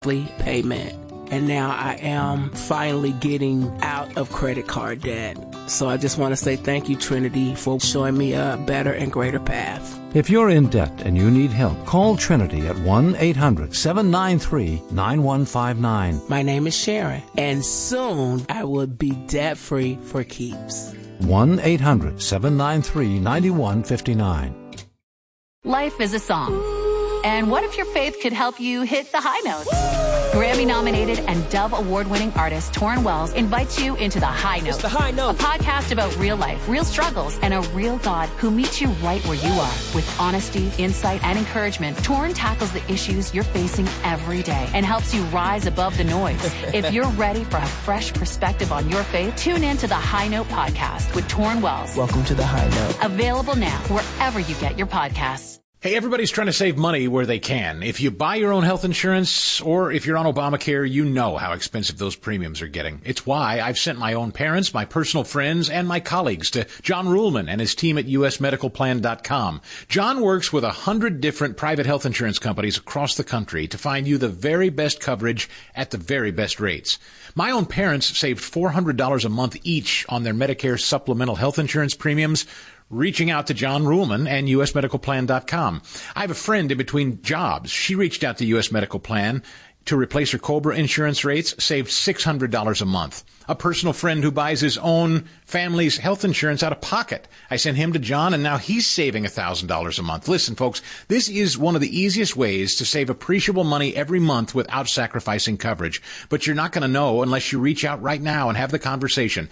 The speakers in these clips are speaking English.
payment. And now I am finally getting out of credit card debt. So I just want to say thank you, Trinity, for showing me a better and greater path. If you're in debt and you need help, call Trinity at 1-800-793-9159. My name is Sharon, and soon I will be debt-free for keeps. 1-800-793-9159. Life is a song. And what if your faith could help you hit the high notes? Grammy-nominated and Dove Award-winning artist Torrin Wells invites you into The High Note. It's The High Note. A podcast about real life, real struggles, and a real God who meets you right where you are. With honesty, insight, and encouragement, Torrin tackles the issues you're facing every day and helps you rise above the noise. If you're ready for a fresh perspective on your faith, tune in to The High Note podcast with Torrin Wells. Welcome to The High Note. Available now wherever you get your podcasts. Hey, everybody's trying to save money where they can. If you buy your own health insurance or if you're on Obamacare, you know how expensive those premiums are getting. It's why I've sent my own parents, my personal friends, and my colleagues to John Ruhlman and his team at usmedicalplan.com. John works with 100 different private health insurance companies across the country to find you the very best coverage at the very best rates. My own parents saved $400 a month each on their Medicare supplemental health insurance premiums, reaching out to John Ruhlman and usmedicalplan.com. I have a friend in between jobs. She reached out to US Medical Plan to replace her COBRA insurance rates, saved $600 a month. A personal friend who buys his own family's health insurance out of pocket. I sent him to John, and now he's saving $1,000 a month. Listen, folks, this is one of the easiest ways to save appreciable money every month without sacrificing coverage. But you're not going to know unless you reach out right now and have the conversation.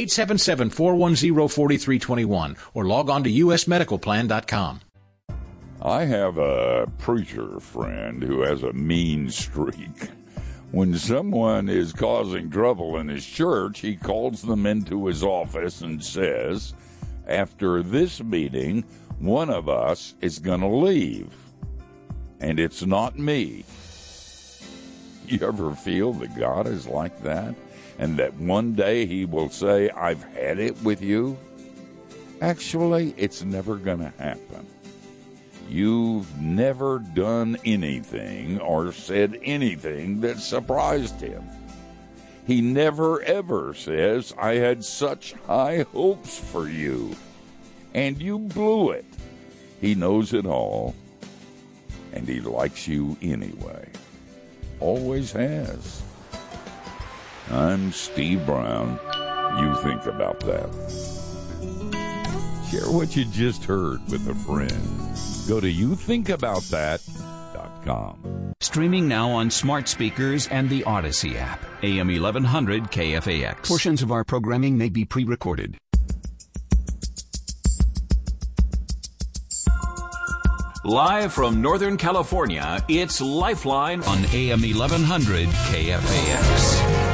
877-410-4321 or log on to usmedicalplan.com. I have a preacher friend who has a mean streak. When someone is causing trouble in his church, he calls them into his office and says, after this meeting, one of us is going to leave. And it's not me. You ever feel that God is like that? And that one day he will say, I've had it with you? Actually, it's never going to happen. You've never done anything or said anything that surprised him. He never ever says, I had such high hopes for you, and you blew it. He knows it all, and he likes you anyway. Always has. I'm Steve Brown. You think about that. Share what you just heard with a friend. Go to youthinkaboutthat.com. Streaming now on smart speakers and the Odyssey app. AM 1100 KFAX. Portions of our programming may be pre-recorded. Live from Northern California, it's Lifeline on AM 1100 KFAX.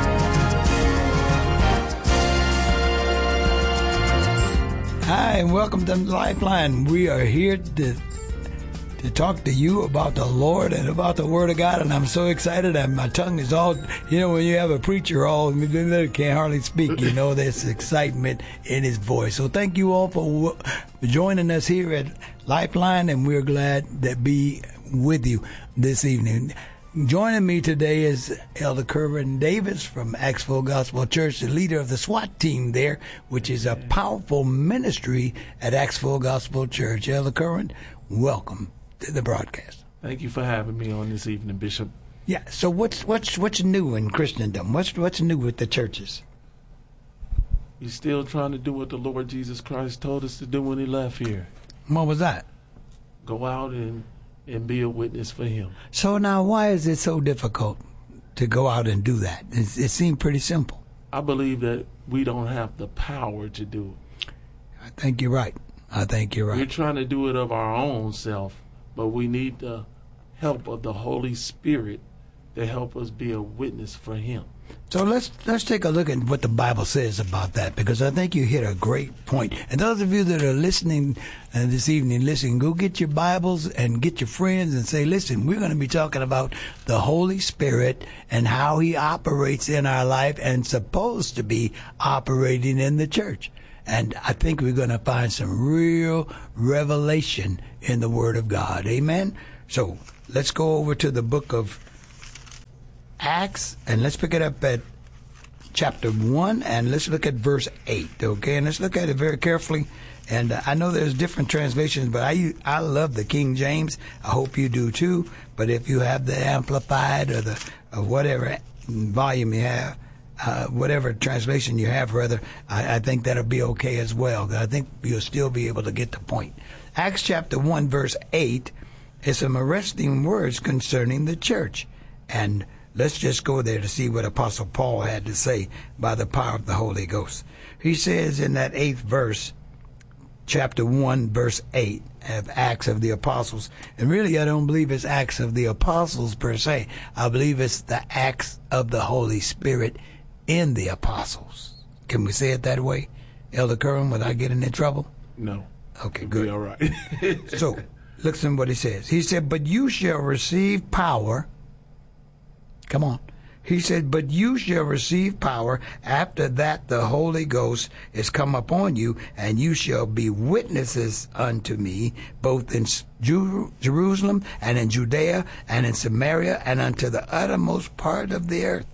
Hi, and welcome to Lifeline. We are here to talk to you about the Lord and about the Word of God, and I'm so excited that my tongue is all, when you have a preacher all, can't hardly speak, there's excitement in his voice. So thank you all for joining us here at Lifeline, and we're glad to be with you this evening. Joining me today is Elder Kerwin Davis from Axville Gospel Church, the leader of the SWAT team there, which is a powerful ministry at Axville Gospel Church. Elder Kerwin, welcome to the broadcast. Thank you for having me on this evening, Bishop. Yeah. So what's new in Christendom? What's new with the churches? We're still trying to do what the Lord Jesus Christ told us to do when he left here. What was that? Go out and be a witness for him. So now, why is it so difficult to go out and do that? It seemed pretty simple. I believe that we don't have the power to do it. I think you're right. We're trying to do it of our own self, but we need the help of the Holy Spirit to help us be a witness for him. So let's take a look at what the Bible says about that, because I think you hit a great point. And those of you that are listening this evening, go get your Bibles and get your friends and say, listen, we're going to be talking about the Holy Spirit and how he operates in our life and supposed to be operating in the church. And I think we're going to find some real revelation in the Word of God. Amen? So let's go over to the book of Acts, and let's pick it up at chapter 1, and let's look at verse 8, okay? And let's look at it very carefully. And I know there's different translations, but I love the King James. I hope you do too. But if you have the Amplified or whatever volume you have, whatever translation you have, rather, I think that'll be okay as well. I think you'll still be able to get the point. Acts chapter 1, verse 8 is some arresting words concerning the church. And let's just go there to see what Apostle Paul had to say by the power of the Holy Ghost. He says in that 8th verse, chapter 1, verse 8 of Acts of the Apostles. And really, I don't believe it's Acts of the Apostles per se. I believe it's the Acts of the Holy Spirit in the Apostles. Can we say it that way, Elder Curran, without getting in trouble? No. Okay, good. All right. So, listen to what he says. He said, but you shall receive power. Come on. He said, but you shall receive power. After that the Holy Ghost is come upon you, and you shall be witnesses unto me, both in Jerusalem and in Judea and in Samaria and unto the uttermost part of the earth.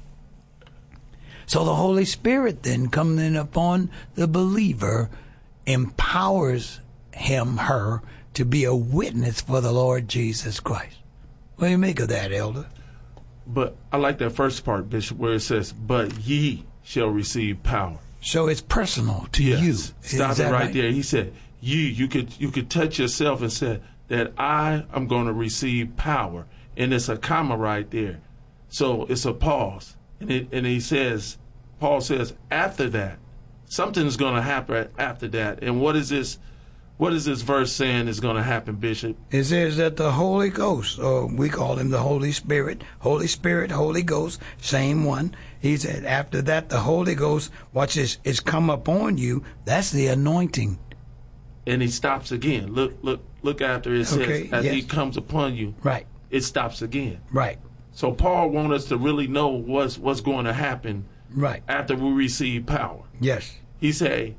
So the Holy Spirit then coming upon the believer empowers him, her, to be a witness for the Lord Jesus Christ. What do you make of that, Elder? But I like that first part, Bishop, where it says, but ye shall receive power. So it's personal to you. Stop it right there. He said, you could touch yourself and say that I am going to receive power. And it's a comma right there. So it's a pause. And he says, Paul says, after that, something's going to happen after that. And what is this verse saying is going to happen, Bishop? It says that the Holy Ghost, or we call him the Holy Spirit, Holy Ghost, same one. He said, after that, the Holy Ghost, watch this, is come upon you. That's the anointing. And he stops again. Look after it says, as he comes upon you. Right. It stops again. Right. So Paul wants us to really know what's going to happen. Right. After we receive power. Yes. He said,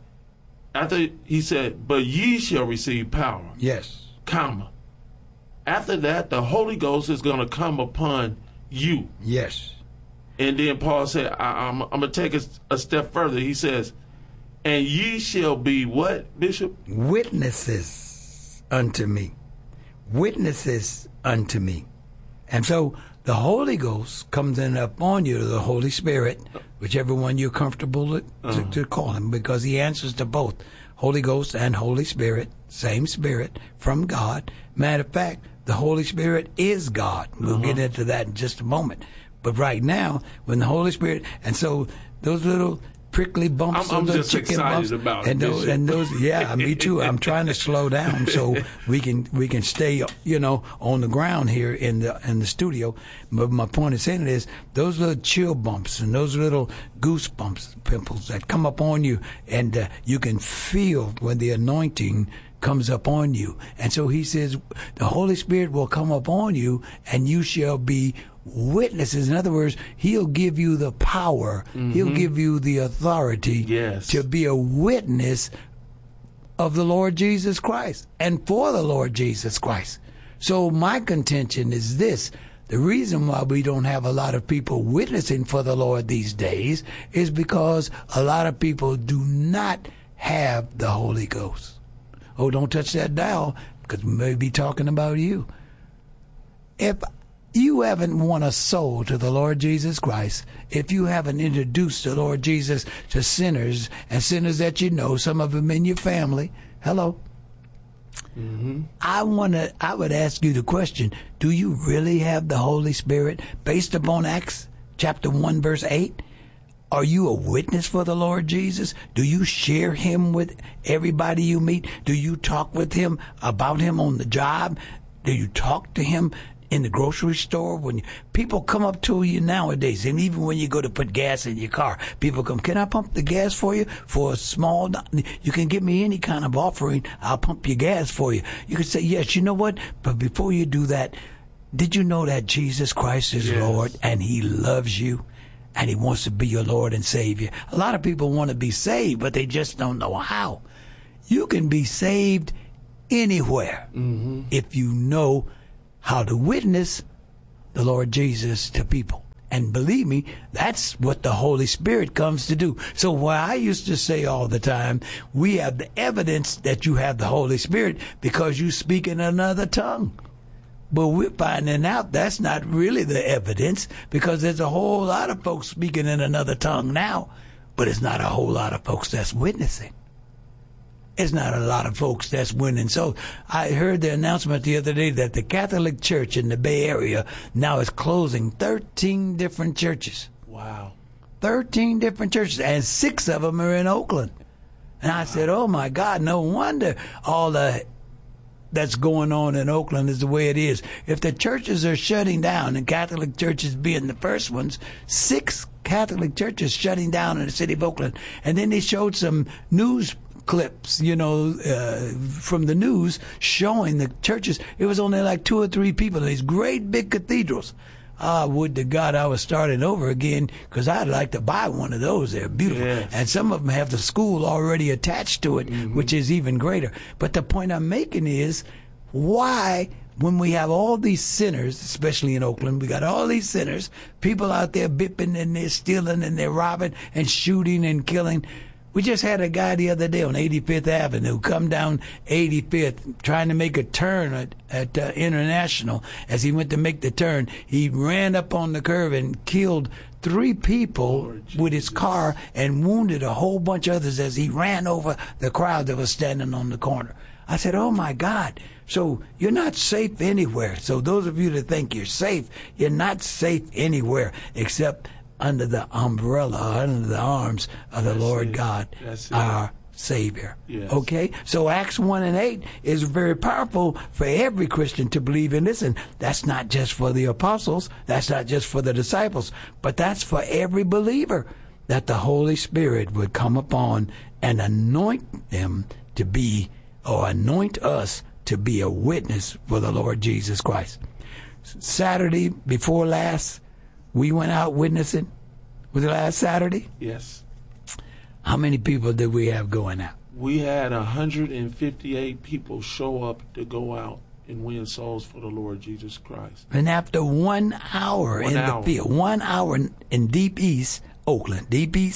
but ye shall receive power. Yes. Comma. After that, the Holy Ghost is going to come upon you. Yes. And then Paul said, I'm going to take a step further. He says, and ye shall be what, Bishop? Witnesses unto me. Witnesses unto me. And so the Holy Ghost comes in upon you, the Holy Spirit, whichever one you're comfortable to call him, because he answers to both Holy Ghost and Holy Spirit, same Spirit from God. Matter of fact, the Holy Spirit is God. We'll get into that in just a moment. But right now, when the Holy Spirit, and so those little prickly bumps, I'm those just chicken excited bumps, about and those, yeah, me too. I'm trying to slow down so we can stay, on the ground here in the studio. But my point of saying it is those little chill bumps and those little goosebumps, pimples that come up on you, and you can feel when the anointing comes up on you. And so he says, the Holy Spirit will come upon you, and you shall be witnesses. In other words, he'll give you the power, he'll give you the authority to be a witness of the Lord Jesus Christ and for the Lord Jesus Christ. So my contention is this: the reason why we don't have a lot of people witnessing for the Lord these days is because a lot of people do not have the Holy Ghost. Oh, don't touch that dial, because we may be talking about you. If you haven't won a soul to the Lord Jesus Christ, if you haven't introduced the Lord Jesus to sinners, and sinners that you know, some of them in your family, hello, I would ask you the question, do you really have the Holy Spirit based upon Acts chapter 1, verse 8? Are you a witness for the Lord Jesus? Do you share him with everybody you meet? Do you talk with him about him on the job? Do you talk to him in the grocery store? When people come up to you nowadays, and even when you go to put gas in your car, people come, can I pump the gas for you for a small, you can give me any kind of offering, I'll pump your gas for you. You can say, yes, you know what? But before you do that, did you know that Jesus Christ is Lord, and he loves you? And he wants to be your Lord and Savior. A lot of people want to be saved, but they just don't know how. You can be saved anywhere if you know how to witness the Lord Jesus to people. And believe me, that's what the Holy Spirit comes to do. So what I used to say all the time, we have the evidence that you have the Holy Spirit because you speak in another tongue. But we're finding out that's not really the evidence because there's a whole lot of folks speaking in another tongue now, but it's not a whole lot of folks that's witnessing. It's not a lot of folks that's winning. So I heard the announcement the other day that the Catholic Church in the Bay Area now is closing 13 different churches. Wow. 13 different churches, and 6 of them are in Oakland. And I said, oh, my God, no wonder all that's going on in Oakland is the way it is. If the churches are shutting down, and Catholic churches being the first ones, 6 Catholic churches shutting down in the city of Oakland. And then they showed some news clips, from the news showing the churches. It was only like 2 or 3 people in these great big cathedrals. Would to God I was starting over again because I'd like to buy one of those. They're beautiful. Yes. And some of them have the school already attached to it, which is even greater. But the point I'm making is why, when we have all these sinners, especially in Oakland, we got all these sinners, people out there bipping and they're stealing and they're robbing and shooting and killing. We just had a guy the other day on 85th Avenue come down 85th trying to make a turn at International. As he went to make the turn, he ran up on the curve and killed 3 people with his car and wounded a whole bunch of others as he ran over the crowd that was standing on the corner. I said, oh, my God. So you're not safe anywhere. So those of you that think you're safe, you're not safe anywhere except under the umbrella, under the arms of the Lord God, our Savior. Yes. Okay? So Acts 1 and 8 is very powerful for every Christian to believe in this. And that's not just for the apostles. That's not just for the disciples. But that's for every believer, that the Holy Spirit would come upon and anoint them to be, or anoint us to be a witness for the Lord Jesus Christ. Saturday before last, we went out witnessing. Was it last Saturday? Yes. How many people did we have going out? We had 158 people show up to go out and win souls for the Lord Jesus Christ. And after 1 hour the field, 1 hour in Deep East Oakland,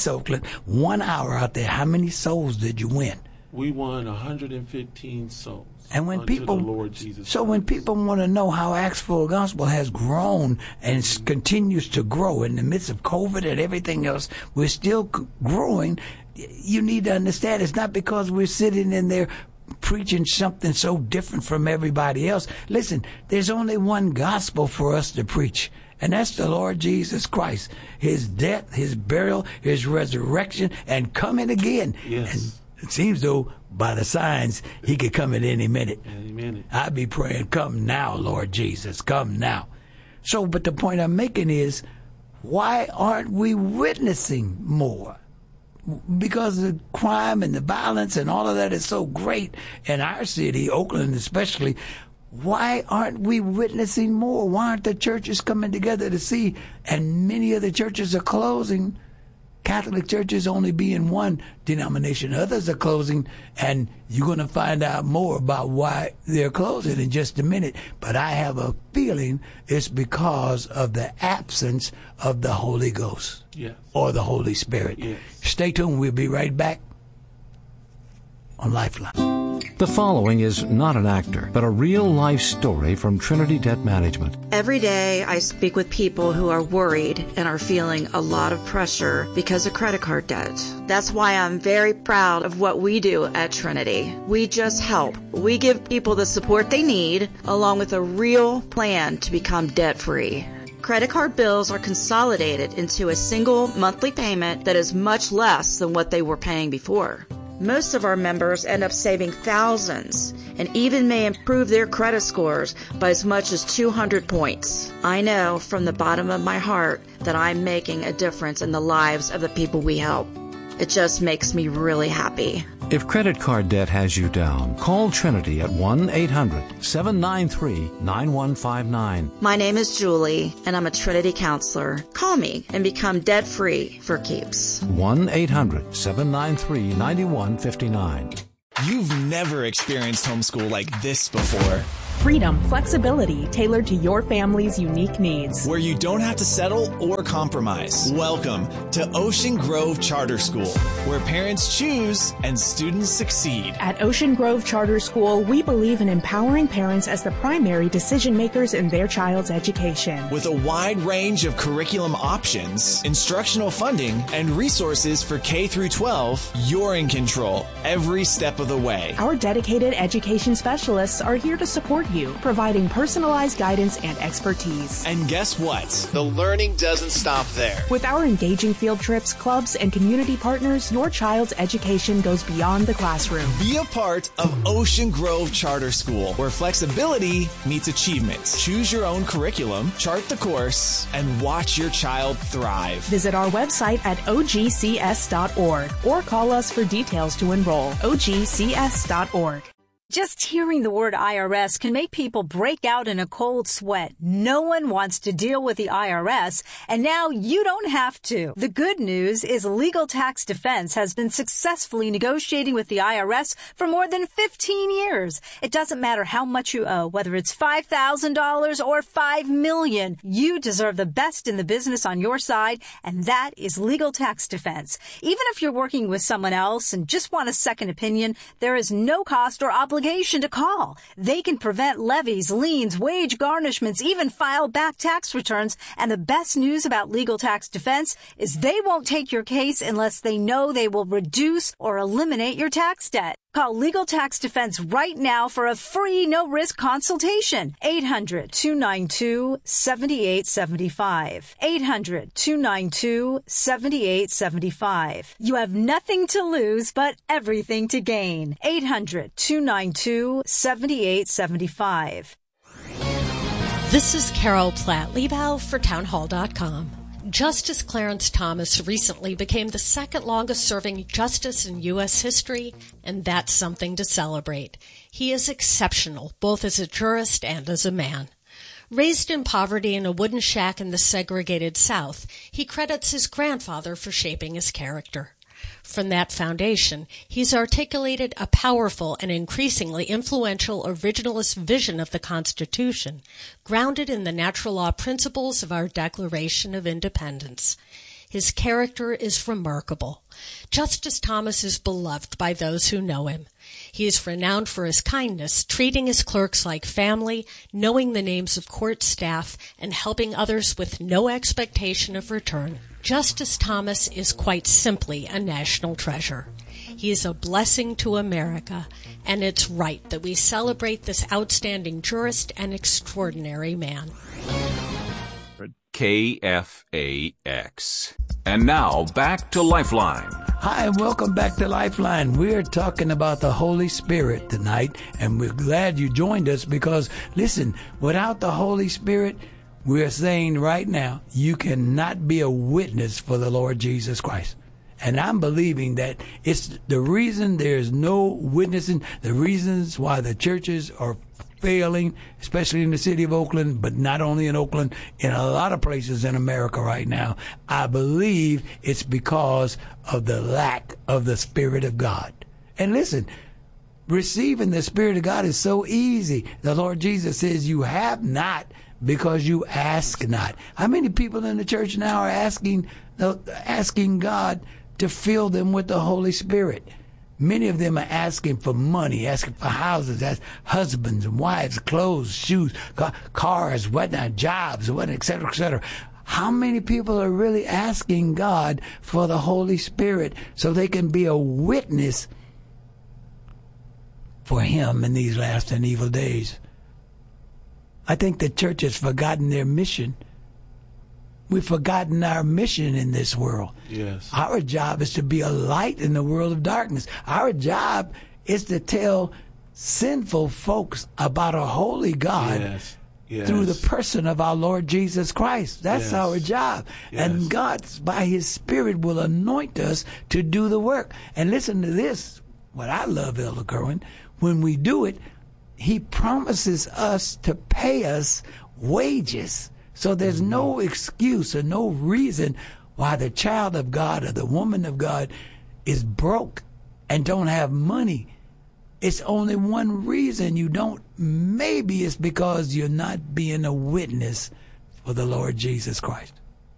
1 hour out there, how many souls did you win? We won 115 souls. And when people, Lord Jesus so when people want to know how Acts Full Gospel has grown and continues to grow in the midst of COVID and everything else, we're still growing. You need to understand it's not because we're sitting in there preaching something so different from everybody else. Listen, there's only one gospel for us to preach, and that's the Lord Jesus Christ, His death, His burial, His resurrection, and coming again. Yes. And it seems though by the signs He could come at any minute. Amen. I'd be praying, come now, Lord Jesus, come now. So, but the point I'm making is, why aren't we witnessing more? Because the crime and the violence and all of that is so great in our city, Oakland especially. Why aren't we witnessing more? Why aren't the churches coming together to see? And many of the churches are closing. Catholic churches only being one denomination. Others are closing, and you're going to find out more about why they're closing in just a minute. But I have a feeling it's because of the absence of the Holy Ghost. Yes. Or the Holy Spirit. Yes. Stay tuned. We'll be right back on Lifeline. The following is not an actor, but a real-life story from Trinity Debt Management. Every day I speak with people who are worried and are feeling a lot of pressure because of credit card debt. That's why I'm very proud of what we do at Trinity. We just help. We give people the support they need, along with a real plan to become debt-free. Credit card bills are consolidated into a single monthly payment that is much less than what they were paying before. Most of our members end up saving thousands and even may improve their credit scores by as much as 200 points. I know from the bottom of my heart that I'm making a difference in the lives of the people we help. It just makes me really happy. If credit card debt has you down, call Trinity at 1-800-793-9159. My name is Julie, and I'm a Trinity counselor. Call me and become debt-free for keeps. 1-800-793-9159. You've never experienced homeschool like this before. Freedom, flexibility tailored to your family's unique needs. Where you don't have to settle or compromise. Welcome to Ocean Grove Charter School, where parents choose and students succeed. At Ocean Grove Charter School, we believe in empowering parents as the primary decision makers in their child's education. With a wide range of curriculum options, instructional funding, and resources for K through 12, you're in control every step of the way. Our dedicated education specialists are here to support you, providing personalized guidance and expertise. And guess what? The learning doesn't stop there. With our engaging field trips, clubs, and community partners, your child's education goes beyond the classroom. Be a part of Ocean Grove Charter School, where flexibility meets achievement. Choose your own curriculum, chart the course, and watch your child thrive. Visit our website at ogcs.org or call us for details to enroll. ogcs.org. Just hearing the word IRS can make people break out in a cold sweat. No one wants to deal with the IRS, and now you don't have to. The good news is Legal Tax Defense has been successfully negotiating with the IRS for more than 15 years. It doesn't matter how much you owe, whether it's $5,000 or $5 million. You deserve the best in the business on your side, and that is Legal Tax Defense. Even if you're working with someone else and just want a second opinion, there is no cost or obligation to call. They can prevent levies, liens, wage garnishments, even file back tax returns. And the best news about Legal Tax Defense is they won't take your case unless they know they will reduce or eliminate your tax debt. Call Legal Tax Defense right now for a free, no-risk consultation. 800-292-7875. 800-292-7875. You have nothing to lose, but everything to gain. 800-292-7875. This is Carol Platt-Liebau for Townhall.com. Justice Clarence Thomas recently became the second longest-serving justice in U.S. history, and that's something to celebrate. He is exceptional, both as a jurist and as a man. Raised in poverty in a wooden shack in the segregated South, he credits his grandfather for shaping his character. From that foundation, he's articulated a powerful and increasingly influential originalist vision of the Constitution, grounded in the natural law principles of our Declaration of Independence. His character is remarkable. Justice Thomas is beloved by those who know him. He is renowned for his kindness, treating his clerks like family, knowing the names of court staff, and helping others with no expectation of return. Justice Thomas is quite simply a national treasure. He is a blessing to America, and it's right that we celebrate this outstanding jurist and extraordinary man. KFAX. And now, back to Lifeline. Hi, and welcome back to Lifeline. We're talking about the Holy Spirit tonight, and we're glad you joined us because, listen, without the Holy Spirit, we're saying right now, you cannot be a witness for the Lord Jesus Christ. And I'm believing that it's the reason there's no witnessing, the reasons why the churches are failing, especially in the city of Oakland, but not only in Oakland, in a lot of places in America right now. I believe it's because of the lack of the Spirit of God. And listen, receiving the Spirit of God is so easy. The Lord Jesus says you have not because you ask not. How many people in the church now are asking God to fill them with the Holy Spirit? Many of them are asking for money, asking for houses, as husbands and wives, clothes, shoes, cars, whatnot, jobs, whatnot, et cetera, et cetera. How many people are really asking God for the Holy Spirit so they can be a witness for Him in these last and evil days? I think the church has forgotten their mission. We've forgotten our mission in this world. Yes. Our job is to be a light in the world of darkness. Our job is to tell sinful folks about a holy God through the person of our Lord Jesus Christ. That's our job. And God, by His Spirit, will anoint us to do the work. And listen to this, what I love, Elder Kerwin, when we do it, He promises us to pay us wages. So there's no excuse or no reason why the child of God or the woman of God is broke and don't have money It's only one reason you don't. Maybe it's because you're not being a witness for the Lord Jesus Christ.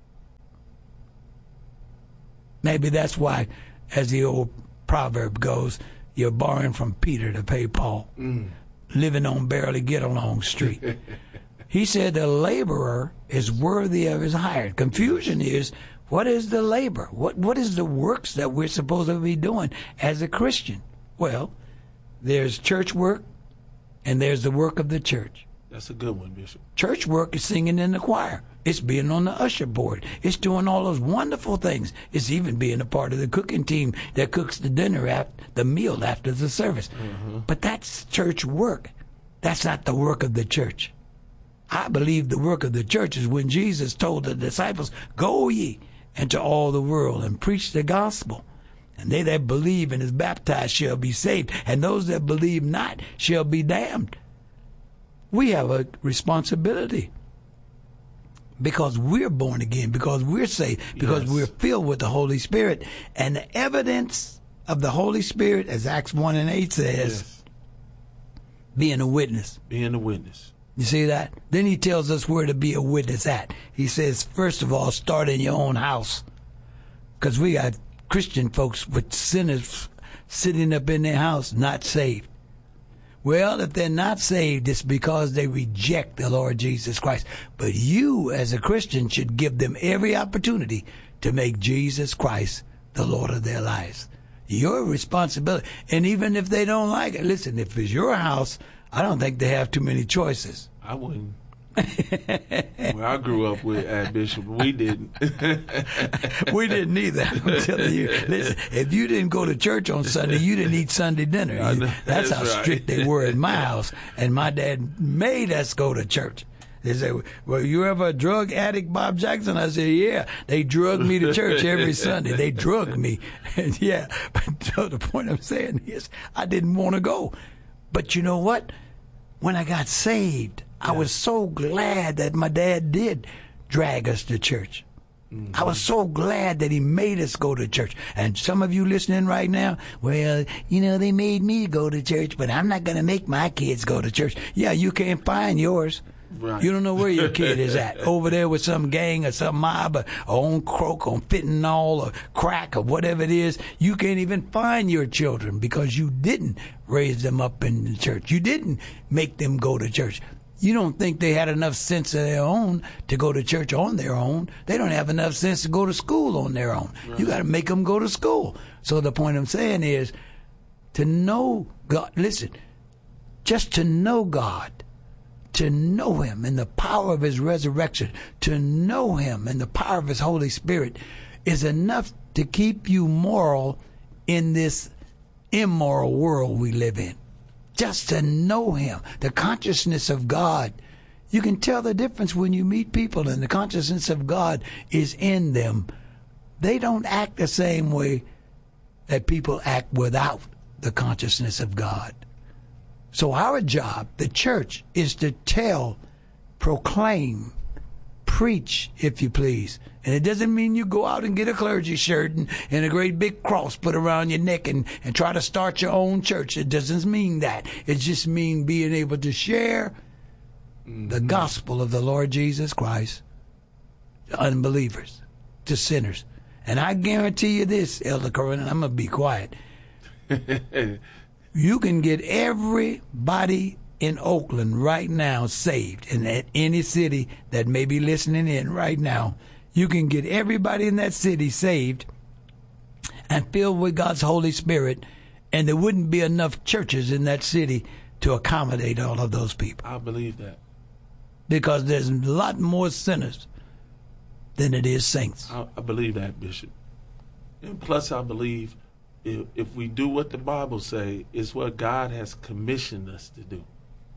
Maybe that's why, as the old proverb goes, you're borrowing from Peter to pay Paul. Living on barely get along street. He said the laborer is worthy of his hire. Confusion is, what is the labor? What is the works that we're supposed to be doing as a Christian? Well, there's church work and there's the work of the church. That's a good one, Bishop. Church work is singing in the choir. It's being on the usher board. It's doing all those wonderful things. It's even being a part of the cooking team that cooks the dinner, the meal after the service. But that's church work. That's not the work of the church. I believe the work of the church is when Jesus told the disciples, "Go ye into all the world and preach the gospel. And they that believe and is baptized shall be saved, and those that believe not shall be damned." We have a responsibility because we're born again, because we're saved, because we're filled with the Holy Spirit. And the evidence of the Holy Spirit, as Acts 1:8 says, being a witness. Being a witness. You see that? Then he tells us where to be a witness at. He says, first of all, start in your own house. Because we got Christian folks with sinners sitting up in their house, not saved. Well, if they're not saved, it's because they reject the Lord Jesus Christ. But you, as a Christian, should give them every opportunity to make Jesus Christ the Lord of their lives. Your responsibility. And even if they don't like it, listen, if it's your house, I don't think they have too many choices. I wouldn't. Where I grew up with at Bishop, we didn't. We didn't either. I'm telling you. Listen, if you didn't go to church on Sunday, you didn't eat Sunday dinner. That's how strict they were in my house. And my dad made us go to church. They said, "Well, you ever a drug addict, Bob Jackson?" I said, "Yeah." They drugged me to church every Sunday. They drugged me. And yeah. But so the point I'm saying is, I didn't want to go. But you know what? When I got saved, I was so glad that my dad did drag us to church. I was so glad that he made us go to church. And some of you listening right now, well, you know, they made me go to church, but I'm not going to make my kids go to church. Yeah, you can't find yours. Right. You don't know where your kid is at. Over there with some gang or some mob or on croak, on fentanyl or crack or whatever it is. You can't even find your children because you didn't raise them up in the church. You didn't make them go to church. You don't think they had enough sense of their own to go to church on their own. They don't have enough sense to go to school on their own. Right. You got to make them go to school. So the point I'm saying is to know God. Listen, just to know God, to know Him in the power of His resurrection, to know Him in the power of His Holy Spirit is enough to keep you moral in this immoral world we live in. Just to know Him, the consciousness of God. You can tell the difference when you meet people and the consciousness of God is in them. They don't act the same way that people act without the consciousness of God. So our job, the church, is to tell, proclaim, preach, if you please. And it doesn't mean you go out and get a clergy shirt and a great big cross put around your neck and try to start your own church. It doesn't mean that. It just means being able to share the gospel of the Lord Jesus Christ to unbelievers, to sinners. And I guarantee you this, Elder Corinne, and I'm going to be quiet. You can get everybody in Oakland right now saved, and at any city that may be listening in right now, you can get everybody in that city saved and filled with God's Holy Spirit, and there wouldn't be enough churches in that city to accommodate all of those people. I believe that. Because there's a lot more sinners than it is saints. I believe that, Bishop. And plus, I believe if we do what the Bible says, it's what God has commissioned us to do.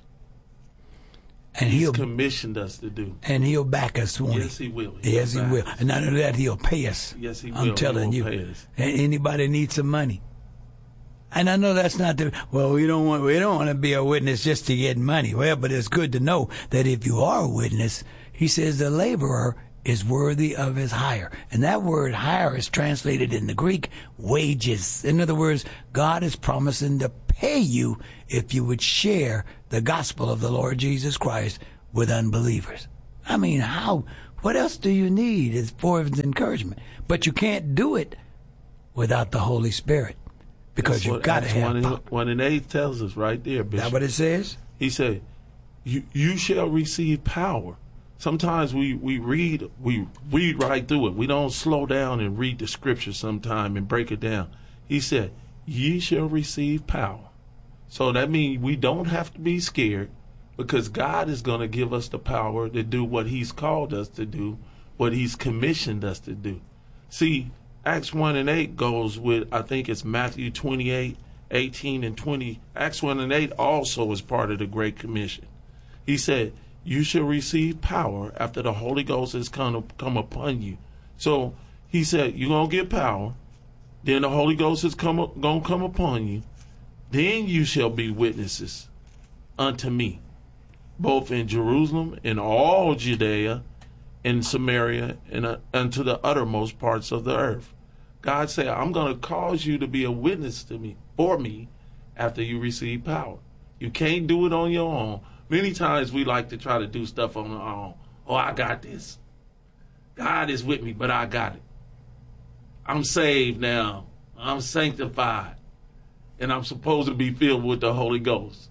And He's commissioned us to do. And He'll back us, won't He? Yes, He will. Yes, He will. And not only that, He'll pay us. Yes, He will. I'm telling you. Pay us. And anybody needs some money. And I know that's not we don't want to be a witness just to get money. Well, but it's good to know that if you are a witness, He says the laborer is worthy of his hire. And that word hire is translated in the Greek wages. In other words, God is promising to pay you if you would share the gospel of the Lord Jesus Christ with unbelievers. I mean, what else do you need as for his encouragement? But you can't do it without the Holy Spirit, because you've got to have power. 1:8 tells us right there, Bishop. That what it says? He said, you shall receive power. Sometimes we read right through it. We don't slow down and read the scripture sometime and break it down. He said, ye shall receive power. So that means we don't have to be scared, because God is going to give us the power to do what he's called us to do, what he's commissioned us to do. See, Acts 1:8 goes with, I think it's Matthew 28:18 and 20. Acts 1:8 also is part of the Great Commission. He said, you shall receive power after the Holy Ghost has come upon you. So he said, you're going to get power. Then the Holy Ghost is going to come upon you. Then you shall be witnesses unto me, both in Jerusalem, in all Judea, in Samaria, and unto the uttermost parts of the earth. God said, I'm going to cause you to be a witness to me, for me, after you receive power. You can't do it on your own. Many times we like to try to do stuff on our own. Oh, I got this. God is with me, but I got it. I'm saved now. I'm sanctified. And I'm supposed to be filled with the Holy Ghost.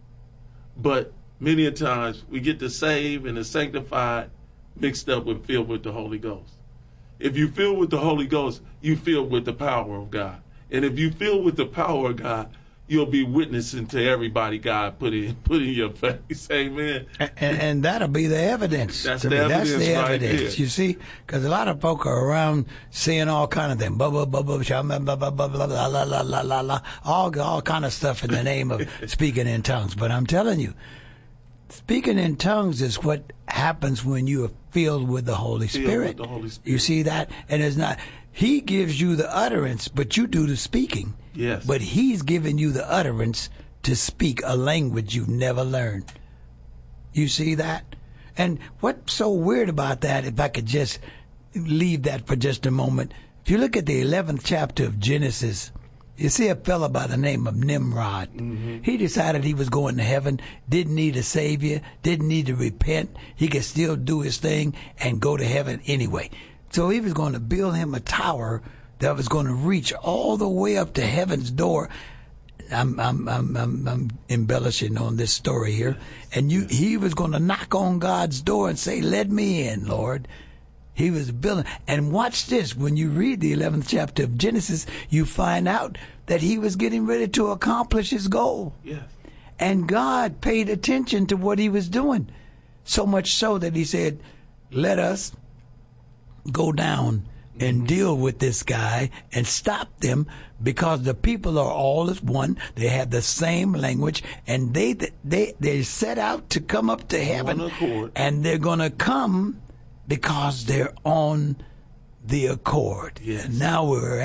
But many a times we get the saved and the sanctified mixed up with filled with the Holy Ghost. If you fill with the Holy Ghost, you fill with the power of God. And if you fill with the power of God, you'll be witnessing to everybody God put in your face. Amen. And that'll be the evidence. That's the evidence. That's the evidence. Right, you see, because a lot of folk are around saying all kind of things, blah blah blah blah blah blah blah blah blah blah blah blah blah, all kind of stuff in the name of speaking in tongues. But I'm telling you, speaking in tongues is what happens when you are filled with the Holy Spirit. You see that, and it's not. He gives you the utterance, but you do the speaking. Yes. But he's giving you the utterance to speak a language you've never learned. You see that? And what's so weird about that, if I could just leave that for just a moment, if you look at the 11th chapter of Genesis, you see a fella by the name of Nimrod. Mm-hmm. He decided he was going to heaven, didn't need a savior, didn't need to repent. He could still do his thing and go to heaven anyway. So he was going to build him a tower that was going to reach all the way up to heaven's door. I'm embellishing on this story here. And he was going to knock on God's door and say, let me in, Lord. He was building. And watch this. When you read the 11th chapter of Genesis, you find out that he was getting ready to accomplish his goal. Yes. And God paid attention to what he was doing. So much so that he said, let us go down and deal with this guy and stop them, because the people are all as one. They have the same language, and they set out to come up to heaven, and they're going to come because they're on the accord. Yes. And now we're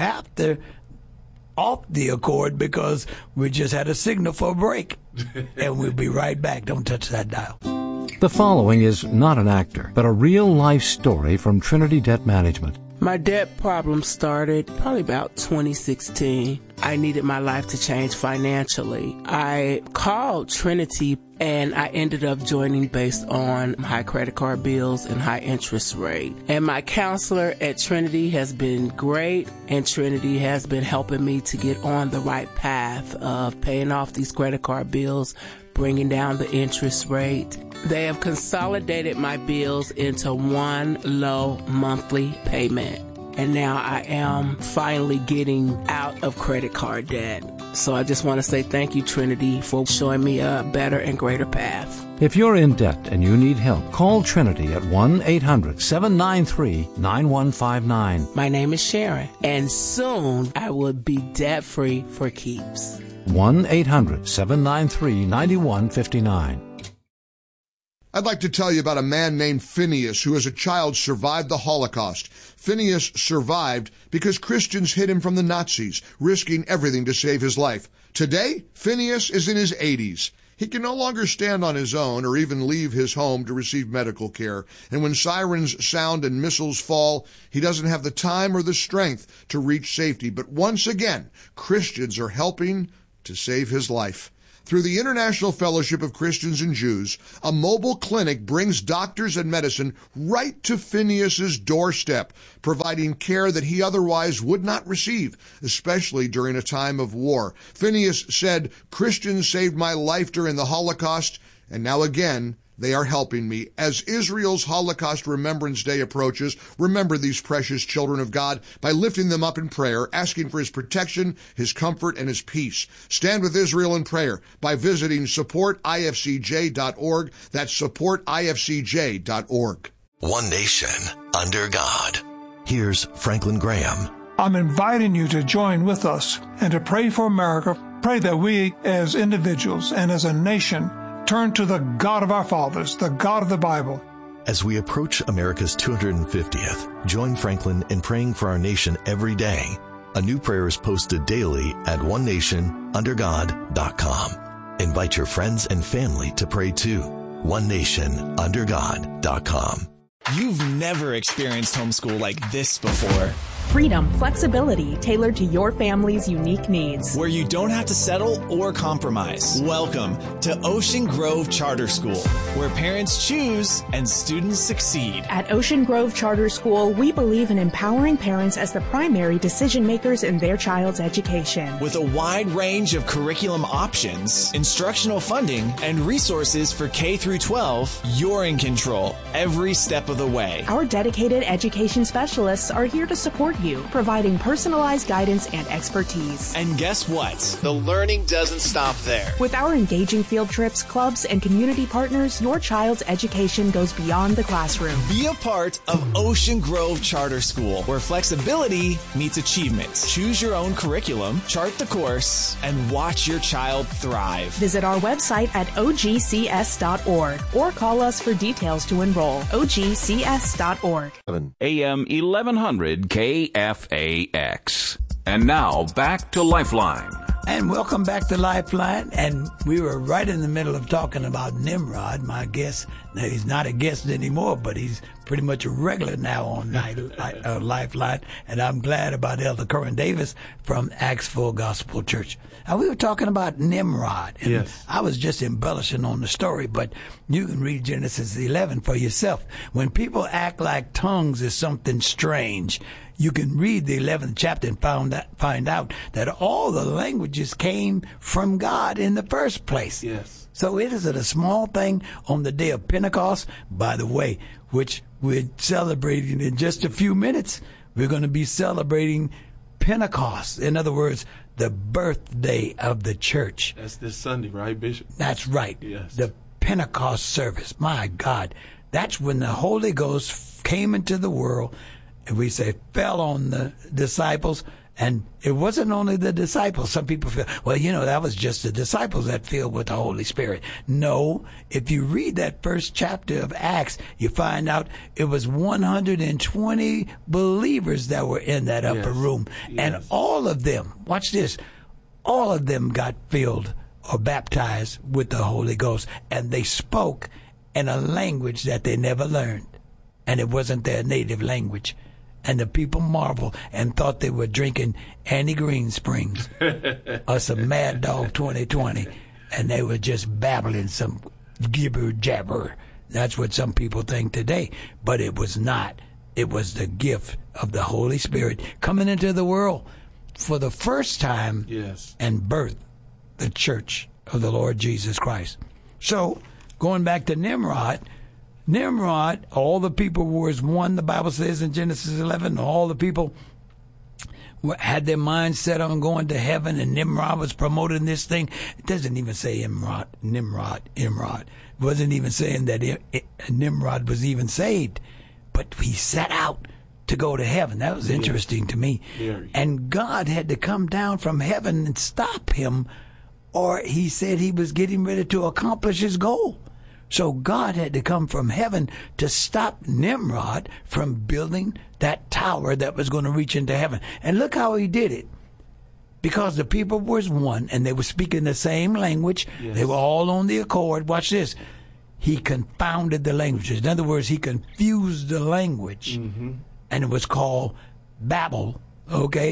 off the accord because we just had a signal for a break. And we'll be right back. Don't touch that dial. The following is not an actor, but a real-life story from Trinity Debt Management. My debt problem started probably about 2016. I needed my life to change financially. I called Trinity, and I ended up joining based on high credit card bills and high interest rate. And my counselor at Trinity has been great, and Trinity has been helping me to get on the right path of paying off these credit card bills, bringing down the interest rate. They have consolidated my bills into one low monthly payment. And now I am finally getting out of credit card debt. So I just want to say thank you, Trinity, for showing me a better and greater path. If you're in debt and you need help, call Trinity at 1-800-793-9159. My name is Sharon, and soon I will be debt-free for keeps. 1-800-793-9159. I'd like to tell you about a man named Phineas who as a child survived the Holocaust. Phineas survived because Christians hid him from the Nazis, risking everything to save his life. Today, Phineas is in his 80s. He can no longer stand on his own or even leave his home to receive medical care. And when sirens sound and missiles fall, he doesn't have the time or the strength to reach safety. But once again, Christians are helping to save his life. Through the International Fellowship of Christians and Jews, a mobile clinic brings doctors and medicine right to Phineas's doorstep, providing care that he otherwise would not receive, especially during a time of war. Phineas said, "Christians saved my life during the Holocaust, and now again, they are helping me." As Israel's Holocaust Remembrance Day approaches, remember these precious children of God by lifting them up in prayer, asking for his protection, his comfort, and his peace. Stand with Israel in prayer by visiting supportifcj.org. That's supportifcj.org. One nation under God. Here's Franklin Graham. I'm inviting you to join with us and to pray for America. Pray that we as individuals and as a nation turn to the God of our fathers, the God of the Bible. As we approach America's 250th, join Franklin in praying for our nation every day. A new prayer is posted daily at onenationundergod.com. Invite your friends and family to pray too. onenationundergod.com. You've never experienced homeschool like this before. Freedom, flexibility tailored to your family's unique needs. Where you don't have to settle or compromise. Welcome to Ocean Grove Charter School, where parents choose and students succeed. At Ocean Grove Charter School, we believe in empowering parents as the primary decision makers in their child's education. With a wide range of curriculum options, instructional funding, and resources for K through 12, you're in control every step of the way. Our dedicated education specialists are here to support you, providing personalized guidance and expertise. And guess what? The learning doesn't stop there. With our engaging field trips, clubs, and community partners, your child's education goes beyond the classroom. Be a part of Ocean Grove Charter School, where flexibility meets achievement. Choose your own curriculum, chart the course, and watch your child thrive. Visit our website at ogcs.org or call us for details to enroll. ogcs.org. AM 1100 KFAX. And now back to Lifeline. And welcome back to Lifeline. And we were right in the middle of talking about Nimrod, my guest. Now, he's not a guest anymore, but he's pretty much a regular now on Lifeline. And I'm glad about Elder Curran Davis from Acts Full Gospel Church. Now, we were talking about Nimrod. And yes. I was just embellishing on the story, but you can read Genesis 11 for yourself. When people act like tongues is something strange, you can read the 11th chapter and find out that all the languages came from God in the first place. Yes. So it isn't a small thing on the day of Pentecost, by the way, which we're celebrating in just a few minutes. We're going to be celebrating Pentecost. In other words, the birthday of the church. That's this Sunday, right, Bishop? That's right. Yes. The Pentecost service. My God. That's when the Holy Ghost came into the world, and we say fell on the disciples. And it wasn't only the disciples. Some people feel, well, that was just the disciples that filled with the Holy Spirit. No, if you read that first chapter of Acts, you find out it was 120 believers that were in that upper room. Yes. And all of them, watch this, all of them got filled or baptized with the Holy Ghost. And they spoke in a language that they never learned. And it wasn't their native language. And the people marveled and thought they were drinking Annie Green Springs or some Mad Dog 2020. And they were just babbling some gibber jabber. That's what some people think today. But it was not. It was the gift of the Holy Spirit coming into the world for the first time. Yes. And birth the church of the Lord Jesus Christ. So going back to Nimrod, all the people were as one, the Bible says in Genesis 11. All the people had their minds set on going to heaven, and Nimrod was promoting this thing. It doesn't even say Nimrod. It wasn't even saying that Nimrod was even saved. But he set out to go to heaven. That was interesting to me. And God had to come down from heaven and stop him, or he said he was getting ready to accomplish his goal. So God had to come from heaven to stop Nimrod from building that tower that was going to reach into heaven. And look how he did it. Because the people was one and they were speaking the same language. Yes. They were all on the accord. Watch this. He confounded the languages. In other words, he confused the language. Mm-hmm. And it was called Babel. Okay?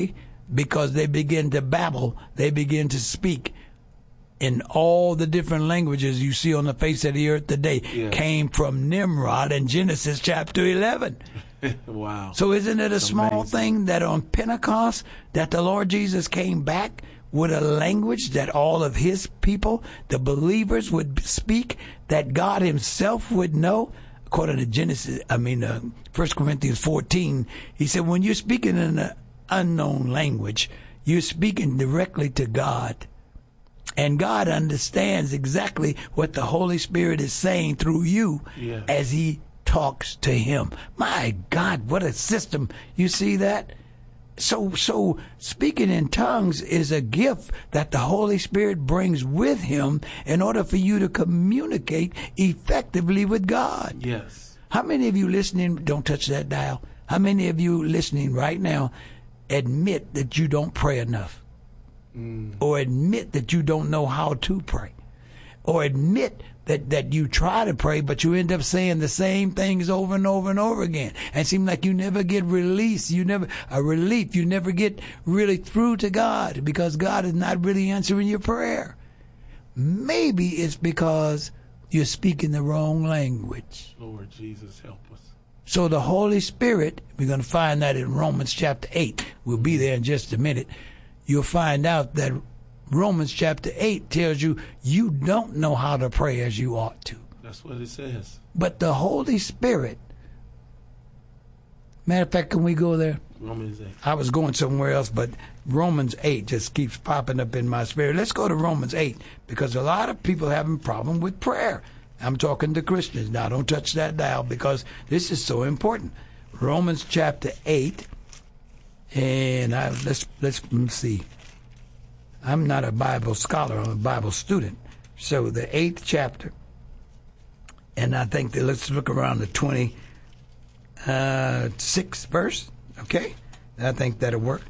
because they begin to babble. They begin to speak in all the different languages you see on the face of the earth today. Came from Nimrod in Genesis chapter 11. Wow. So isn't it a small thing that on Pentecost that the Lord Jesus came back with a language that all of his people, the believers, would speak, that God himself would know? According to 1 Corinthians 14, he said, when you're speaking in an unknown language, you're speaking directly to God. And God understands exactly what the Holy Spirit is saying through you as he talks to him. My God, what a system. You see that? So speaking in tongues is a gift that the Holy Spirit brings with him in order for you to communicate effectively with God. Yes. How many of you listening, don't touch that dial, how many of you listening right now admit that you don't pray enough? Or admit that you don't know how to pray? Or admit that you try to pray, but you end up saying the same things over and over and over again, and it seems like you never get release, you never get really through to God, because God is not really answering your prayer. Maybe it's because you're speaking the wrong language. Lord Jesus, help us. So the Holy Spirit, we're going to find that in Romans chapter 8. We'll be there in just a minute. You'll find out that Romans chapter 8 tells you you don't know how to pray as you ought to. That's what it says. But the Holy Spirit, matter of fact, can we go there? Romans 8. I was going somewhere else, but Romans 8 just keeps popping up in my spirit. Let's go to Romans 8, because a lot of people have a problem with prayer. I'm talking to Christians now. Don't touch that dial, because this is so important. Romans chapter 8, and let's see. I'm not a Bible scholar. I'm a Bible student. So the 8th chapter, and I think that let's look around the 26th verse. Okay, I think that'll work.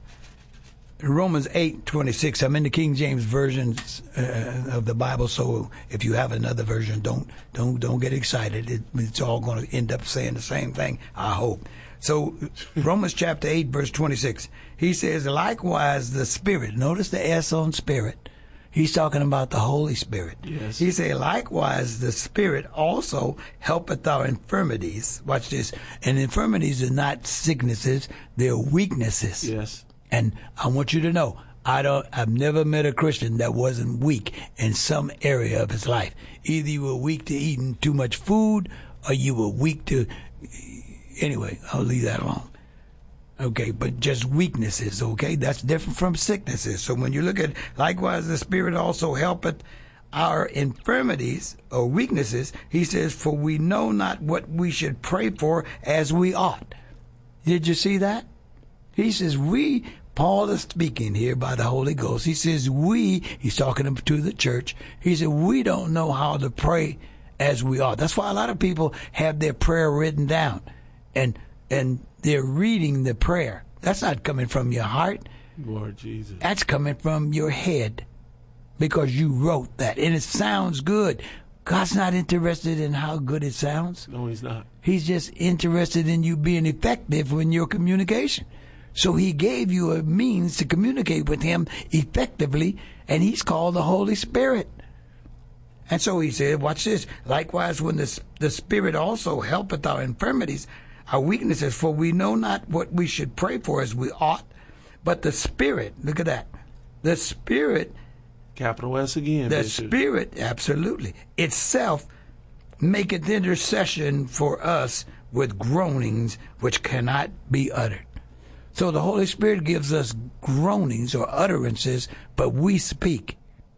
Romans 8:26. I'm in the King James version of the Bible, so if you have another version, don't get excited. It's all going to end up saying the same thing, I hope. So Romans chapter 8, verse 26. He says, likewise the Spirit. Notice the S on Spirit. He's talking about the Holy Spirit. Yes. He said, likewise the Spirit also helpeth our infirmities. Watch this. And infirmities are not sicknesses, they're weaknesses. Yes. And I want you to know, I've never met a Christian that wasn't weak in some area of his life. Either you were weak to eating too much food, or you were weak to... Anyway, I'll leave that alone. Okay, but just weaknesses, okay? That's different from sicknesses. So when you look at, likewise the Spirit also helpeth our infirmities or weaknesses, he says, for we know not what we should pray for as we ought. Did you see that? He says, Paul is speaking here by the Holy Ghost. He says, he's talking to the church. He said, we don't know how to pray as we ought. That's why a lot of people have their prayer written down. And they're reading the prayer. That's not coming from your heart. Lord Jesus. That's coming from your head, because you wrote that. And it sounds good. God's not interested in how good it sounds. No, he's not. He's just interested in you being effective in your communication. So he gave you a means to communicate with him effectively, and he's called the Holy Spirit. And so he said, watch this, likewise when the Spirit also helpeth our infirmities, our weaknesses, for we know not what we should pray for as we ought, but the Spirit, look at that, the Spirit, capital S again, the Bishop. Spirit, absolutely, itself maketh intercession for us with groanings which cannot be uttered. So the Holy Spirit gives us groanings or utterances, but we speak.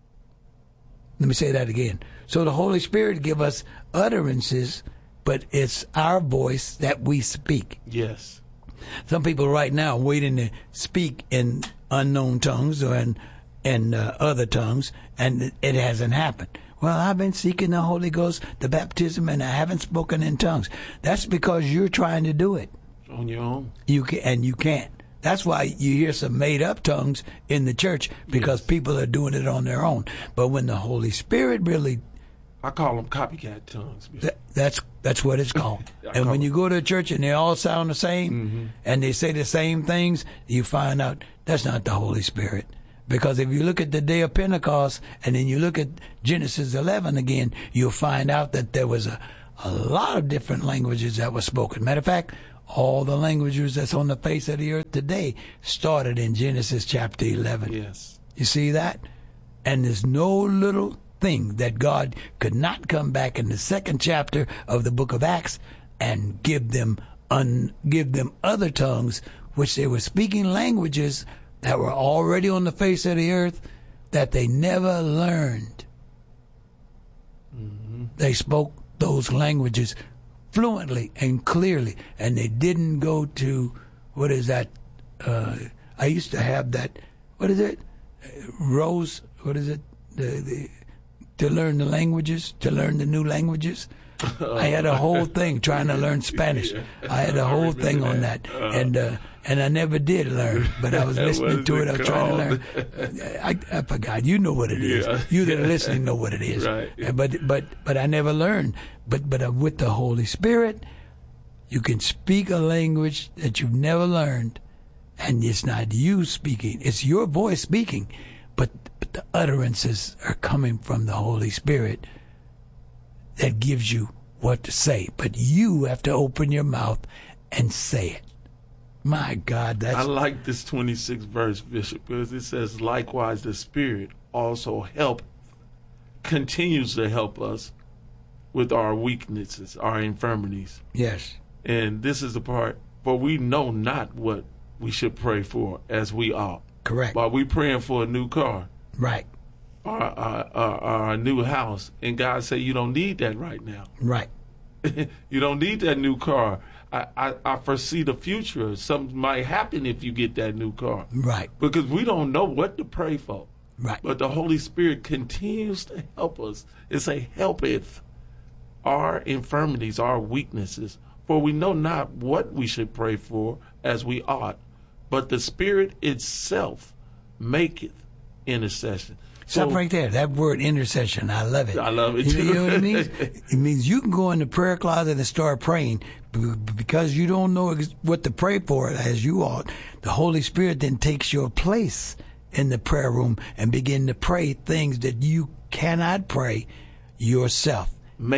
Let me say that again. So the Holy Spirit gives us utterances, but it's our voice that we speak. Yes. Some people right now are waiting to speak in unknown tongues or in other tongues, and it hasn't happened. Well, I've been seeking the Holy Ghost, the baptism, and I haven't spoken in tongues. That's because you're trying to do it. On your own. You can't. That's why you hear some made-up tongues in the church, because people are doing it on their own. But when the Holy Spirit really... I call them copycat tongues. That's what it's called. And when you go to a church and they all sound the same, and they say the same things, you find out That's not the Holy Spirit. Because if you look at the day of Pentecost and then you look at Genesis 11 again, you'll find out that there was a lot of different languages that were spoken. Matter of fact, all the languages that's on the face of the earth today started in Genesis chapter 11. Yes. You see that? And there's no little thing that God could not come back in the second chapter of the book of Acts and give them other tongues, which they were speaking languages that were already on the face of the earth that they never learned. Mm-hmm. They spoke those languages fluently and clearly, and they didn't go to, what is that? I used to have that, what is it? Rose, what is it? To learn the languages, to learn the new languages. I had a whole thing trying to learn Spanish. I had a whole thing on that, and I never did learn. But I was listening to it. I was trying to learn. I forgot. You know what it is. You that are listening know what it is. Right. But I never learned. But with the Holy Spirit, you can speak a language that you've never learned, and it's not you speaking. It's your voice speaking, but the utterances are coming from the Holy Spirit that gives you what to say. But you have to open your mouth and say it. My God, I like this 26th verse, Bishop, because it says, likewise the Spirit also continues to help us with our weaknesses, our infirmities. Yes. And this is the part, for we know not what we should pray for as we ought. Correct. While we praying for a new car. Right. Or a new house. And God say, you don't need that right now. Right. You don't need that new car. I foresee the future. Something might happen if you get that new car. Right. Because we don't know what to pray for. Right. But the Holy Spirit continues to help us. It's a helpeth our infirmities, our weaknesses. For we know not what we should pray for as we ought. But the Spirit itself maketh intercession. Stop right there. That word intercession, I love it. I love it too. You know what it means? It means you can go in the prayer closet and start praying because you don't know what to pray for as you ought. The Holy Spirit then takes your place in the prayer room and begin to pray things that you cannot pray yourself.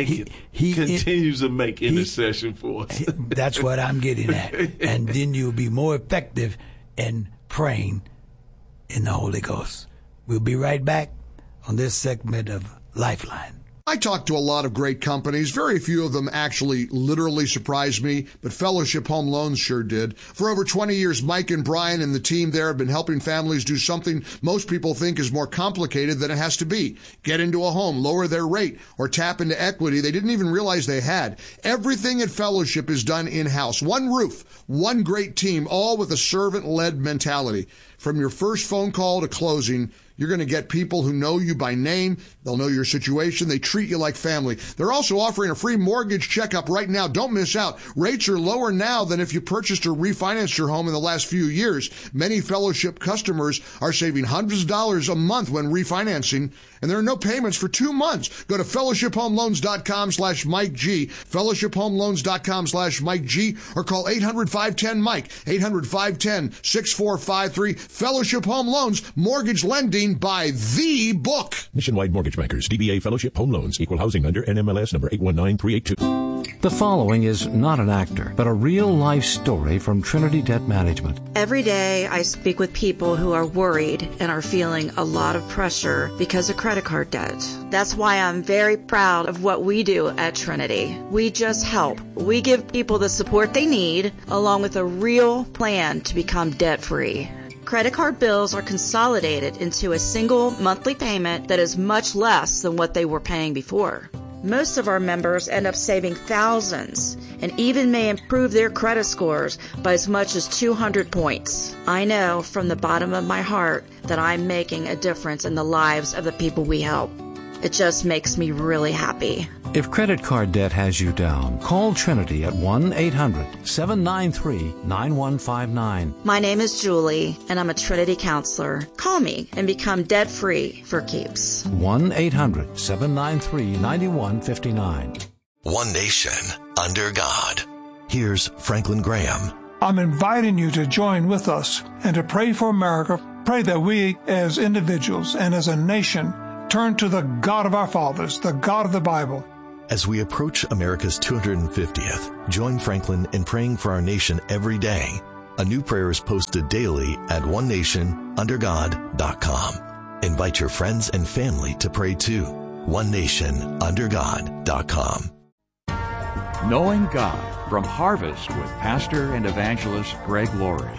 He continues to make intercession for us. That's what I'm getting at. And then you'll be more effective in praying in the Holy Ghost. We'll be right back on this segment of Lifeline. I talked to a lot of great companies. Very few of them actually literally surprised me, but Fellowship Home Loans sure did. For over 20 years, Mike and Brian and the team there have been helping families do something most people think is more complicated than it has to be. Get into a home, lower their rate, or tap into equity they didn't even realize they had. Everything at Fellowship is done in-house. One roof, one great team, all with a servant-led mentality. From your first phone call to closing, you're going to get people who know you by name. They'll know your situation. They treat you like family. They're also offering a free mortgage checkup right now. Don't miss out. Rates are lower now than if you purchased or refinanced your home in the last few years. Many Fellowship customers are saving hundreds of dollars a month when refinancing, and there are no payments for 2 months. Go to fellowshiphomeloans.com/Mike G, fellowshiphomeloans.com/Mike G, or call 800-510-MIKE, 800-510-6453. Fellowship Home Loans, mortgage lending by the book. Nationwide Mortgage Bankers, DBA Fellowship Home Loans, Equal Housing Lender, NMLS number 819382. The following is not an actor, but a real-life story from Trinity Debt Management. Every day I speak with people who are worried and are feeling a lot of pressure because of credit card debt. That's why I'm very proud of what we do at Trinity. We just help. We give people the support they need, along with a real plan to become debt-free. Credit card bills are consolidated into a single monthly payment that is much less than what they were paying before. Most of our members end up saving thousands and even may improve their credit scores by as much as 200 points. I know from the bottom of my heart that I'm making a difference in the lives of the people we help. It just makes me really happy. If credit card debt has you down, call Trinity at 1-800-793-9159. My name is Julie, and I'm a Trinity counselor. Call me and become debt-free for keeps. 1-800-793-9159. One nation under God. Here's Franklin Graham. I'm inviting you to join with us and to pray for America. Pray that we as individuals and as a nation turn to the God of our fathers, the God of the Bible. As we approach America's 250th, join Franklin in praying for our nation every day. A new prayer is posted daily at onenationundergod.com. Invite your friends and family to pray too. onenationundergod.com. Knowing God from Harvest with Pastor and Evangelist Greg Laurie.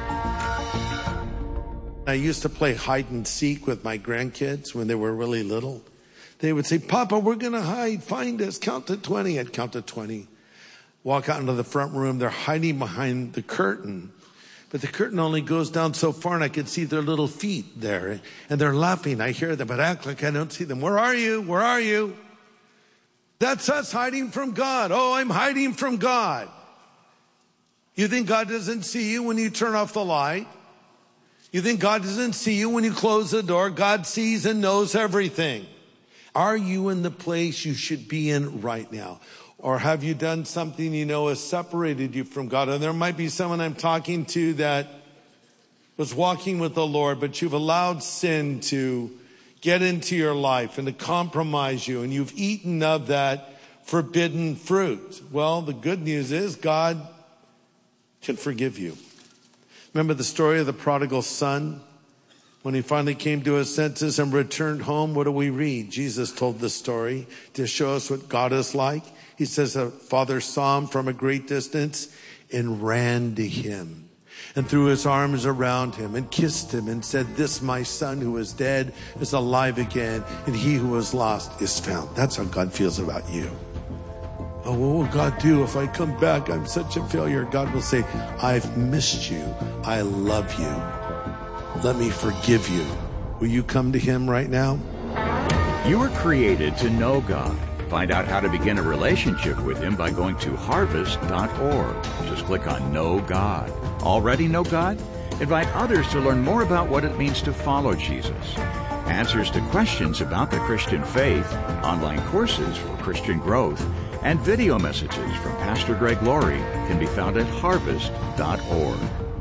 I used to play hide and seek with my grandkids when they were really little. They would say, Papa, we're going to hide. Find us. Count to 20. I'd count to 20. Walk out into the front room. They're hiding behind the curtain. But the curtain only goes down so far, and I could see their little feet there. And they're laughing. I hear them, but act like I don't see them. Where are you? Where are you? That's us hiding from God. Oh, I'm hiding from God. You think God doesn't see you when you turn off the light? You think God doesn't see you when you close the door? God sees and knows everything. Are you in the place you should be in right now? Or have you done something you know has separated you from God? And there might be someone I'm talking to that was walking with the Lord, but you've allowed sin to get into your life and to compromise you, and you've eaten of that forbidden fruit. Well, the good news is God can forgive you. Remember the story of the prodigal son? When he finally came to his senses and returned home, what do we read? Jesus told the story to show us what God is like. He says a father saw him from a great distance and ran to him and threw his arms around him and kissed him and said, this my son who was dead is alive again, and he who was lost is found. That's how God feels about you. Oh, what will God do if I come back? I'm such a failure. God will say, I've missed you. I love you. Let me forgive you. Will you come to him right now? You were created to know God. Find out how to begin a relationship with him by going to harvest.org. Just click on Know God. Already know God? Invite others to learn more about what it means to follow Jesus. Answers to questions about the Christian faith, online courses for Christian growth, and video messages from Pastor Greg Laurie can be found at harvest.org.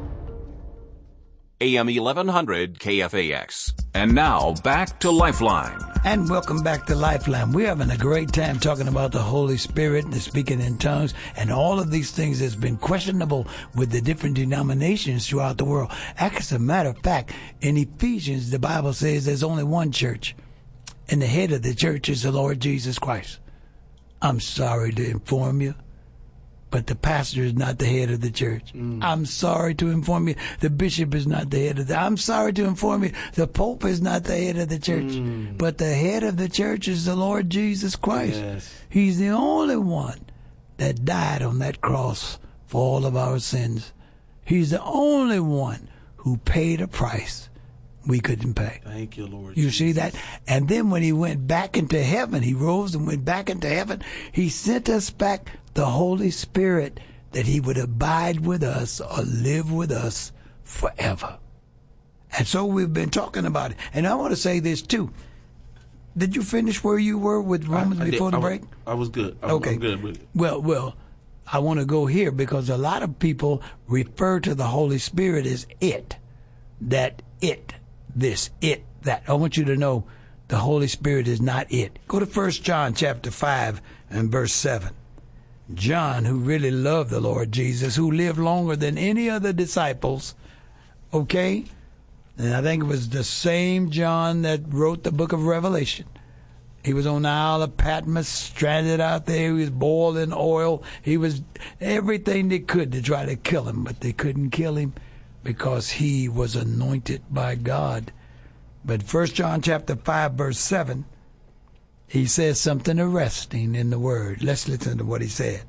AM 1100 KFAX. And now, back to Lifeline. And welcome back to Lifeline. We're having a great time talking about the Holy Spirit and the speaking in tongues and all of these things that's been questionable with the different denominations throughout the world. As a matter of fact, in Ephesians, the Bible says there's only one church, and the head of the church is the Lord Jesus Christ. I'm sorry to inform you, but the pastor is not the head of the church. I'm sorry to inform you, the bishop is not the head of the... I'm sorry to inform you, the pope is not the head of the church. But the head of the church is the Lord Jesus Christ. Yes. He's the only one that died on that cross for all of our sins. He's the only one who paid a price we couldn't pay. Thank you, Lord. You see that? And then when he went back into heaven, he rose and went back into heaven, he sent us back the Holy Spirit that he would abide with us or live with us forever. And so we've been talking about it. And I want to say this too. Did you finish where you were with Romans before the break? I was good. I'm good with it. Well, I want to go here because a lot of people refer to the Holy Spirit as it. That it. This, it, that. I want you to know the Holy Spirit is not it. Go to 1 John chapter 5 and verse 7. John, who really loved the Lord Jesus, who lived longer than any other disciples, okay? And I think it was the same John that wrote the book of Revelation. He was on the Isle of Patmos, stranded out there. He was boiling oil. He was everything they could to try to kill him, but they couldn't kill him because he was anointed by God. But 1 John chapter 5, verse 7, he says something arresting in the Word. Let's listen to what he said.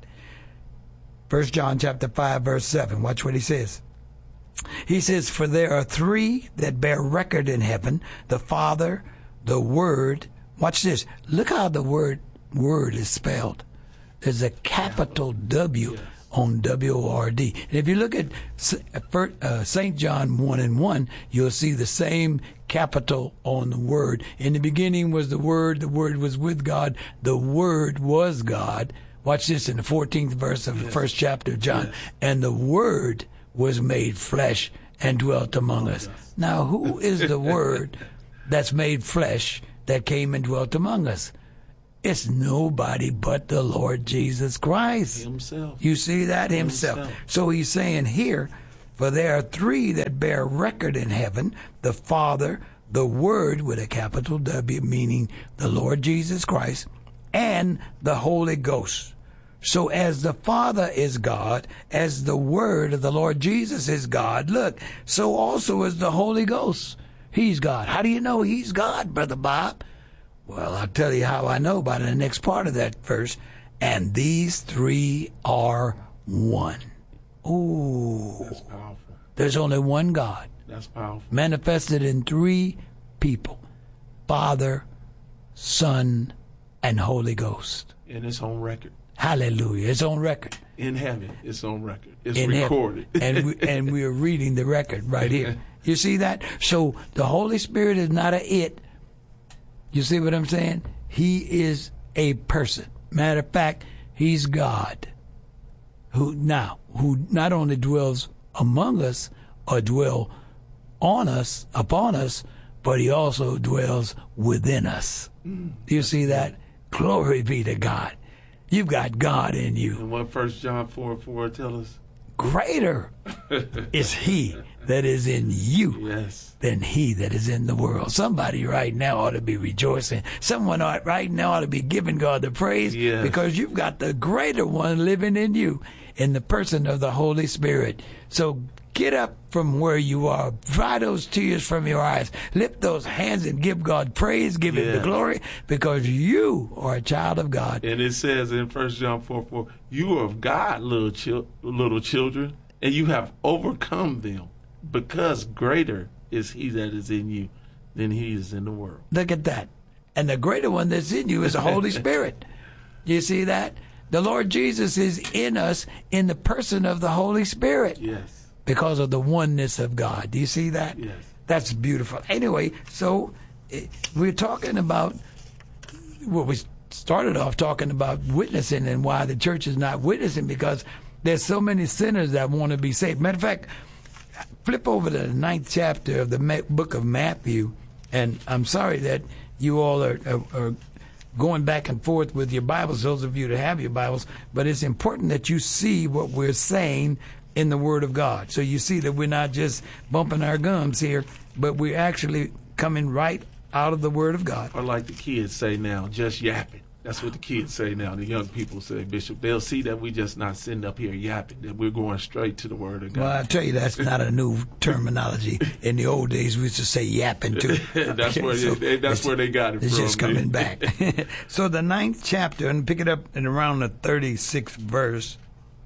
1 John chapter 5, verse 7. Watch what he says. He says, for there are three that bear record in heaven, the Father, the Word. Watch this. Look how the word is spelled. There's a capital W on W-O-R-D. And if you look at St. John 1:1, you'll see the same capital on the Word. In the beginning was the Word was with God, the Word was God. Watch this in the 14th verse of the first chapter of John. Yes. And the Word was made flesh and dwelt among us. Now, who is the Word that's made flesh that came and dwelt among us? It's nobody but the Lord Jesus Christ. Himself. You see that? Himself. So he's saying here, for there are three that bear record in heaven, the Father, the Word with a capital W, meaning the Lord Jesus Christ, and the Holy Ghost. So as the Father is God, as the Word of the Lord Jesus is God, look, so also is the Holy Ghost. He's God. How do you know he's God, Brother Bob? Well, I'll tell you how I know by the next part of that verse. And these three are one. Ooh. That's powerful. There's only one God. That's powerful. Manifested in three people. Father, Son, and Holy Ghost. And it's on record. Hallelujah. It's on record. In heaven, it's on record. It's in recorded. And we're reading the record right here. You see that? So the Holy Spirit is not a it. You see what I'm saying? He is a person. Matter of fact, he's God. Who not only dwells among us or dwell on us, upon us, but he also dwells within us. You see that? Glory be to God. You've got God in you. And what 1 John 4:4 tell us? Greater is he that is in you than he that is in the world. Somebody right now ought to be rejoicing. Someone right now ought to be giving God the praise because you've got the greater one living in you in the person of the Holy Spirit. So get up from where you are. Dry those tears from your eyes. Lift those hands and give God praise. Give him the glory because you are a child of God. And it says in 1 John 4:4, you are of God, little children, and you have overcome them because greater is he that is in you than he is in the world. Look at that. And the greater one that's in you is the Holy Spirit. You see that? The Lord Jesus is in us in the person of the Holy Spirit. Yes. Because of the oneness of God. Do you see that? Yes. That's beautiful. Anyway, so we're talking about, we started off talking about witnessing and why the church is not witnessing because there's so many sinners that want to be saved. Matter of fact, flip over to the 9th chapter of the book of Matthew, and I'm sorry that you all are going back and forth with your Bibles, those of you that have your Bibles, but it's important that you see what we're saying in the Word of God. So you see that we're not just bumping our gums here, but we're actually coming right out of the Word of God. Or like the kids say now, just yapping. That's what the kids say now. The young people say, Bishop, they'll see that we just not sitting up here yapping, that we're going straight to the Word of God. Well, I tell you, that's not a new terminology. In the old days, we used to say yapping too. That's where they got it from. It's just coming back. So the 9th chapter, and pick it up in around the 36th verse,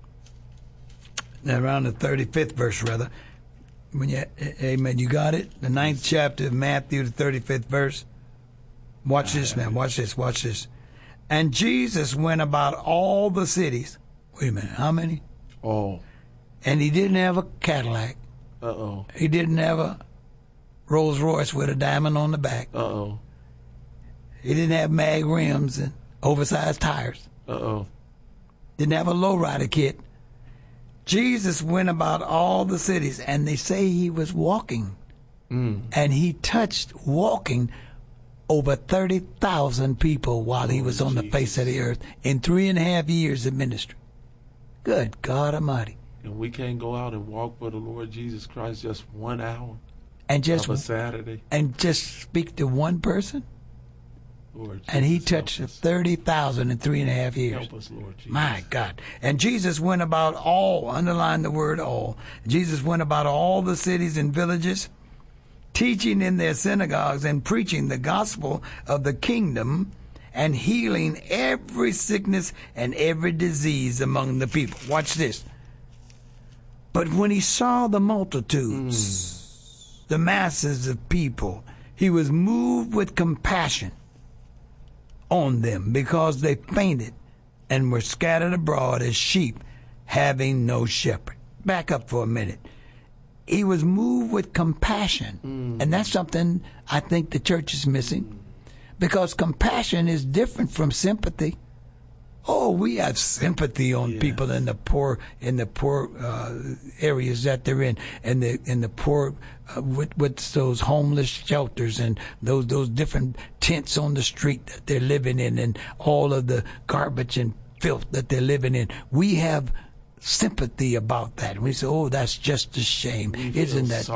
around the 35th verse, rather. Amen. You got it? The 9th chapter of Matthew, the 35th verse. Watch this now. Watch this. And Jesus went about all the cities. Wait a minute. How many? Oh. And he didn't have a Cadillac. Uh-oh. He didn't have a Rolls Royce with a diamond on the back. Uh-oh. He didn't have mag rims and oversized tires. Uh-oh. Didn't have a lowrider kit. Jesus went about all the cities, and they say he was walking. And he touched walking over 30,000 people while he was on the face of the earth in 3.5 years of ministry. Good God Almighty. And we can't go out and walk for the Lord Jesus Christ just 1 hour and just of a Saturday. And just speak to one person? Lord Jesus, and he touched 30,000 in 3.5 years. Help us, Lord Jesus. My God. And Jesus went about all, underline the word all. Jesus went about all the cities and villages, teaching in their synagogues and preaching the gospel of the kingdom and healing every sickness and every disease among the people. Watch this. But when he saw the multitudes, the masses of people, he was moved with compassion on them because they fainted and were scattered abroad as sheep having no shepherd. Back up for a minute. He was moved with compassion. And that's something I think the church is missing, because compassion is different from sympathy Oh, we have sympathy on people in the poor areas that they're in the poor with those homeless shelters and those different tents on the street that they're living in and all of the garbage and filth that they're living in. We have sympathy about that. We say, oh, that's just a shame. Isn't that